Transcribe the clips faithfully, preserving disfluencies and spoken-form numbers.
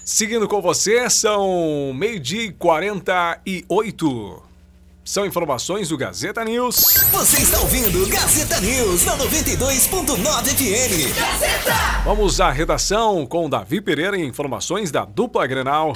Seguindo com você, são meio-dia e quarenta e oito. São informações do Gazeta News. Você está ouvindo Gazeta News na noventa e dois ponto nove F M. Gazeta! Vamos à redação com o Davi Pereira e informações da dupla Grenal.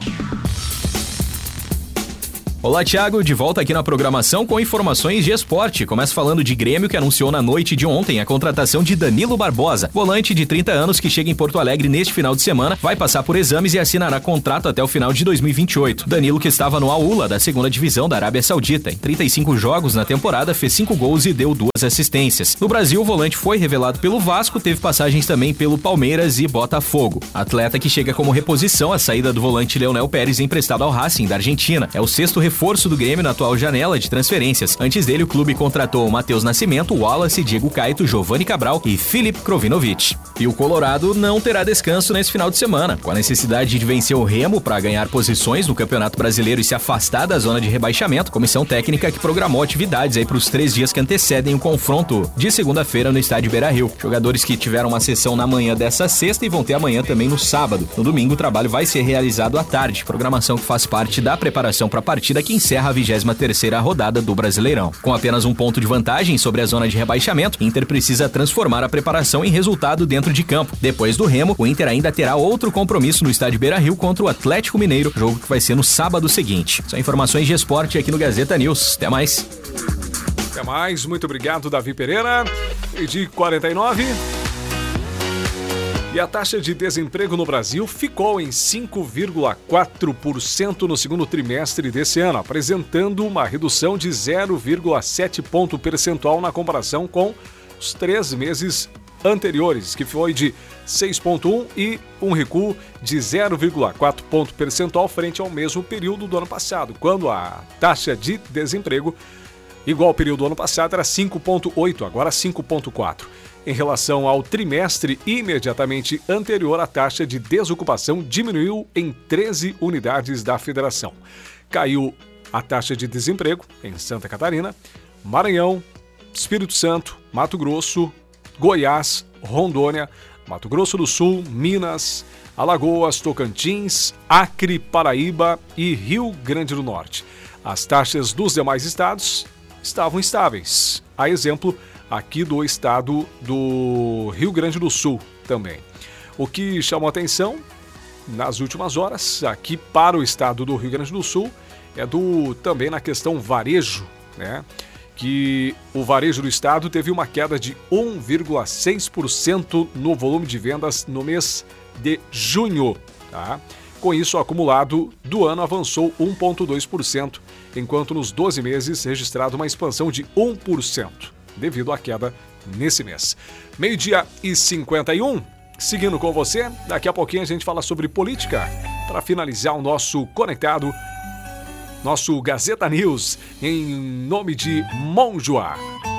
Olá, Thiago, de volta aqui na programação com informações de esporte. Começo falando de Grêmio, que anunciou na noite de ontem a contratação de Danilo Barbosa, volante de trinta anos que chega em Porto Alegre neste final de semana, vai passar por exames e assinará contrato até o final de dois mil e vinte e oito. Danilo, que estava no Al-Ula, da segunda divisão da Arábia Saudita, em trinta e cinco jogos na temporada, fez cinco gols e deu duas assistências. No Brasil, o volante foi revelado pelo Vasco, teve passagens também pelo Palmeiras e Botafogo. Atleta que chega como reposição à saída do volante Leonel Pérez, emprestado ao Racing, da Argentina. É o sexto reforço do Grêmio na atual janela de transferências. Antes dele, o clube contratou o Matheus Nascimento, Wallace, Diego Caito, Giovanni Cabral e Filip Krovinovic. E o Colorado não terá descanso nesse final de semana. Com a necessidade de vencer o Remo para ganhar posições no Campeonato Brasileiro e se afastar da zona de rebaixamento, a comissão técnica que programou atividades aí para os três dias que antecedem o confronto de segunda-feira no estádio Beira-Rio. Jogadores que tiveram uma sessão na manhã dessa sexta e vão ter amanhã também no sábado. No domingo, o trabalho vai ser realizado à tarde, programação que faz parte da preparação para a partida que encerra a vigésima terceira rodada do Brasileirão. Com apenas um ponto de vantagem sobre a zona de rebaixamento, Inter precisa transformar a preparação em resultado dentro de campo. Depois do Remo, o Inter ainda terá outro compromisso no estádio Beira-Rio contra o Atlético Mineiro, jogo que vai ser no sábado seguinte. São informações de esporte aqui no Gazeta News. Até mais. Até mais, muito obrigado, Davi Pereira. De quarenta e nove. E a taxa de desemprego no Brasil ficou em cinco vírgula quatro por cento no segundo trimestre desse ano, apresentando uma redução de zero vírgula sete ponto percentual na comparação com os três meses anteriores, que foi de seis vírgula um e um recuo de zero vírgula quatro ponto percentual frente ao mesmo período do ano passado, quando a taxa de desemprego, igual ao período do ano passado, era cinco vírgula oito, agora cinco vírgula quatro. Em relação ao trimestre imediatamente anterior, a taxa de desocupação diminuiu em treze unidades da federação. Caiu a taxa de desemprego em Santa Catarina, Maranhão, Espírito Santo, Mato Grosso, Goiás, Rondônia, Mato Grosso do Sul, Minas, Alagoas, Tocantins, Acre, Paraíba e Rio Grande do Norte. As taxas dos demais estados estavam estáveis. A exemplo aqui do estado do Rio Grande do Sul também. O que chamou atenção nas últimas horas, aqui para o estado do Rio Grande do Sul, é do também na questão varejo, né? Que o varejo do estado teve uma queda de um vírgula seis por cento no volume de vendas no mês de junho. Tá? Com isso, o acumulado do ano avançou um vírgula dois por cento, enquanto nos doze meses registrado uma expansão de um por cento. Devido à queda nesse mês. Meio-dia e cinquenta e um, seguindo com você, daqui a pouquinho a gente fala sobre política, para finalizar o nosso conectado, nosso Gazeta News, em nome de Monjoa.